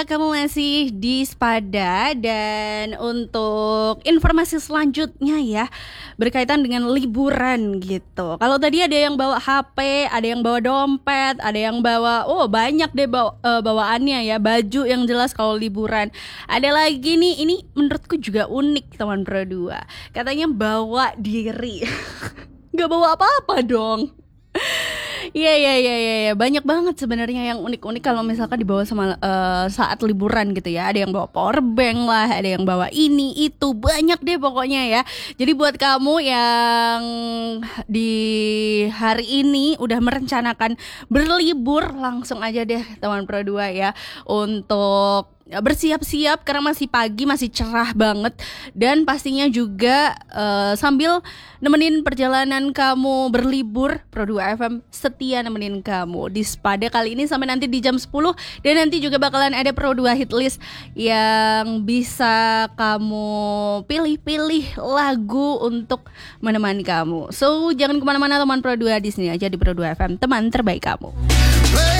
kamu masih di Spada. Dan untuk informasi selanjutnya ya, berkaitan dengan liburan gitu. Kalau tadi ada yang bawa HP, ada yang bawa dompet, ada yang bawa, banyak deh bawaannya ya, baju yang jelas kalau liburan. Ada lagi nih, ini menurutku juga unik teman Pro 2. Katanya bawa diri. Gak bawa apa-apa dong. Iya. Banyak banget sebenarnya yang unik-unik kalau misalkan dibawa sama saat liburan gitu ya. Ada yang bawa power bank lah, ada yang bawa ini itu, banyak deh pokoknya ya. Jadi buat kamu yang di hari ini udah merencanakan berlibur, langsung aja deh teman Pro 2 ya untuk bersiap-siap karena masih pagi, masih cerah banget. Dan pastinya juga sambil nemenin perjalanan kamu berlibur, Pro 2 FM setia nemenin kamu di Spada kali ini sampai nanti di jam 10. Dan nanti juga bakalan ada Pro 2 hit list yang bisa kamu pilih-pilih lagu untuk menemani kamu. So jangan kemana-mana teman Pro 2, di sini aja di Pro 2 FM, teman terbaik kamu.